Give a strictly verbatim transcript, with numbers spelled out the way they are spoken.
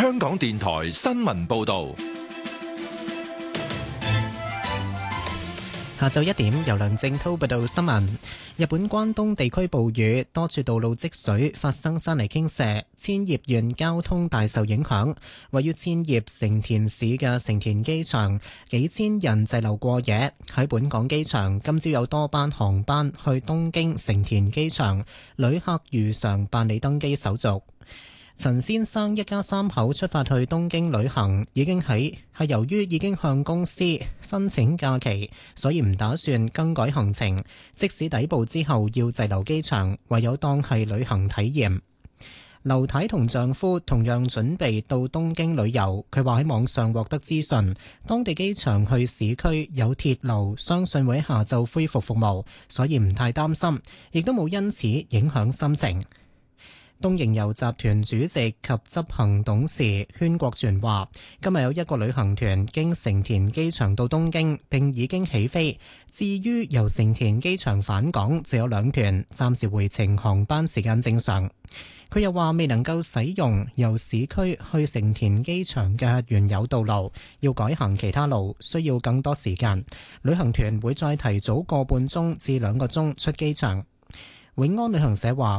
香港電台新聞報道。 下晝一點，由梁正滔報道新聞。日本關東地區暴雨，多處道路積水，發生山泥傾瀉，千葉縣交通大受影響。位於千葉成田市嘅成田機場，幾千人滯留過夜。喺本港機場，今朝有多班航班去東京成田機場，旅客如常辦理登機手續。陳先生一家三口出發去東京旅行，已經喺係由於已經向公司申請假期，所以唔打算更改行程。即使抵埗之後要滯留機場，唯有當係旅行體驗。劉太同丈夫同樣準備到東京旅遊，佢話喺網上獲得資訊，當地機場去市區有鐵路，相信會喺下晝恢復服務，所以唔太擔心，亦都冇因此影響心情。東瀛遊集團主席及執行董事禤國全話，今日有一個旅行團經成田機場到東京，並已經起飛。至於由成田機場返港，就有兩團，暫時回程航班時間正常。佢又話未能夠使用由市區去成田機場嘅原有道路，要改行其他路，需要更多時間。旅行團會再提早個半鐘至兩個鐘出機場。永安旅行社話，